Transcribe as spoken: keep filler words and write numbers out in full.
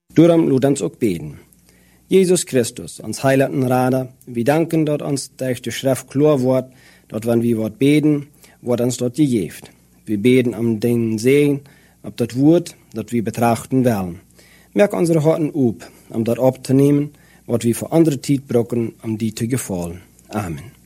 Daarom laat ons ook beden. Jesus Christus, ons heiligen Rader, wir danken, dat ons durch die Schrift klar wordt, dat wenn wir wat beten, wordt ons dat gegeven. Wir beten um den Segen, ob das Wort, das wir betrachten wollen. Merk unsere Horten op, um das abzunehmen, was wir für andere Zeit brauchen, um die zu gefallen. Amen.